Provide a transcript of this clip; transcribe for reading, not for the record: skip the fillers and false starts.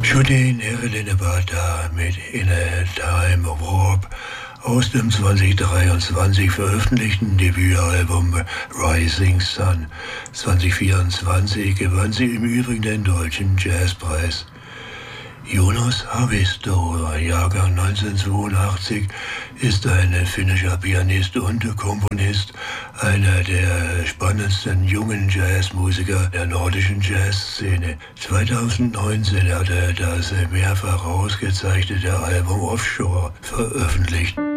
Judy Nerlinebata mit In a Time of Warp aus dem 2023 veröffentlichten Debütalbum Rising Sun. 2024 gewann sie im Übrigen den Deutschen Jazzpreis. Jonas Haavisto, Jahrgang 1982, ist ein finnischer Pianist und Komponist, einer der spannendsten jungen Jazzmusiker der nordischen Jazzszene. 2019 hat er das mehrfach ausgezeichnete Album Offshore veröffentlicht.